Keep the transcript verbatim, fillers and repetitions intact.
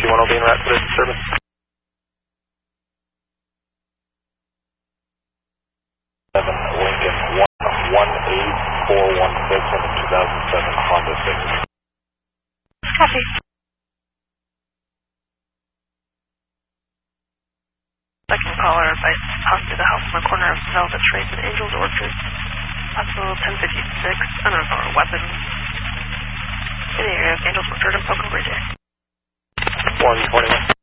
one will be en route to the disturbance. seven Lincoln one one eight four one six on the two thousand seven Honda Civic. Copy. Second caller advice talk to the house on the corner of Velvet Trace and Angel's Orchard. Possible ten fifty-six, unknown weapon. In the area of Angel's Orchard and Poco Bridge. one twenty-one.